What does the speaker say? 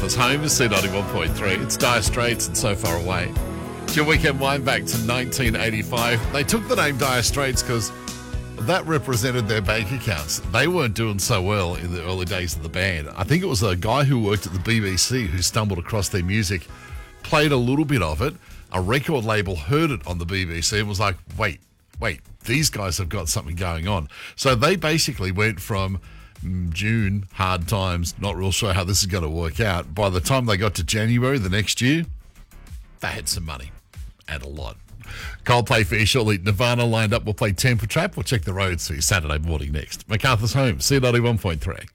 MacArthur's home is C91.3. It's Dire Straits and So Far Away. It's your weekend wind back to 1985. They took the name Dire Straits because that represented their bank accounts. They weren't doing so well in the early days of the band. I think it was a guy who worked at the BBC who stumbled across their music, played a little bit of it. A record label heard it on the BBC and was like, wait, these guys have got something going on. So they basically went from June, hard times, not real sure how this is going to work out. By the time they got to January the next year, they had some money, and a lot. Coldplay for you shortly. Nirvana lined up. We'll play Temper Trap. We'll check the roads for you Saturday morning next. MacArthur's home, C91.3.